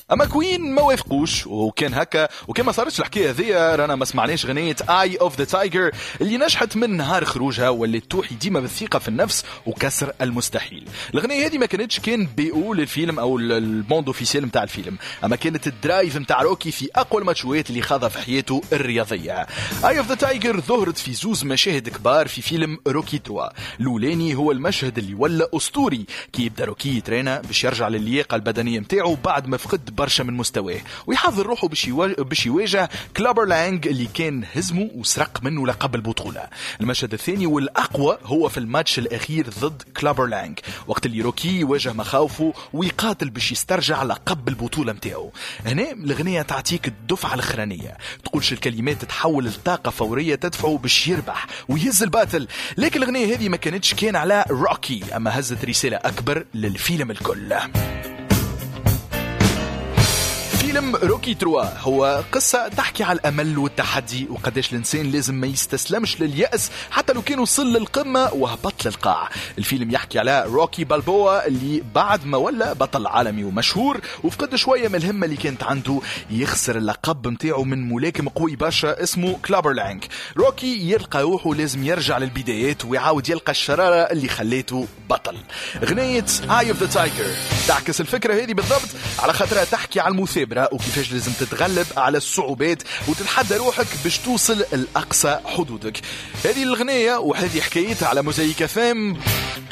اما كوين ما وافقوش، وكان هكا وكان ما صارتش الحكايه هذيا رانا ما سمعناش غنيه اي اوف ذا تايجر اللي نجحت من نهار خروجها، واللي توحي ديما بالثقه في النفس وكسر المستحيل. الغنيه هذه ما كانتش كان بيقول للفيلم او البوند اوفيسيال نتاع الفيلم، اما كانت الدرايف نتاع روكي في اقوى الماتشات اللي خاضها في حياته الرياضيه. اي اوف ذا تايجر ظهرت في زوز مشاهد كبار في فيلم روكي 3. الاولاني هو المشهد اللي ولا اسطوري كي يبدا روكي يترينا باش يرجع للياقه البدنيه نتاعو بعد ما فقد برشا من مستواه، ويحضر روحه باش يواجه كلابر لانغ اللي كان هزمه وسرق منه لقب البطوله. المشهد الثاني والاقوى هو في الماتش الاخير ضد كلابر لانغ، وقت اللي روكي يواجه مخاوفه ويقاتل باش يسترجع لقب البطوله نتاعو. هنا الاغنيه تعطيك الدفعه الاخرانيه، تقولش الكلمات تتحول لطاقه فوريه تدفعه باش يربح ويهز الباتل. لكن الاغنيه هذه ما كانتش كان على روكي، اما هزت رساله اكبر للفيلم الكل. فيلم روكي 3 هو قصة تحكي على الأمل والتحدي، وقداش الإنسان لازم ما يستسلمش لليأس حتى لو كان وصل للقمة وهبط للقاع. الفيلم يحكي على روكي بالبوا اللي بعد ما ولا بطل عالمي ومشهور وفقد شوية من الهمة اللي كانت عنده، يخسر اللقب متاعه من ملاكم قوي برشا اسمه كلابر لانغ. روكي يلقى روحه لازم يرجع للبدايات ويعاود يلقى الشرارة اللي خليته بطل. غنية Eye of the Tiger تعكس الفكرة هذه بالضبط، على خاطرها تحكي على المثابرة وكيفاش لازم تتغلب على الصعوبات وتتحدى روحك باش توصل لأقصى حدودك. هذه الغنية وهذه حكايتها على موزايك FM.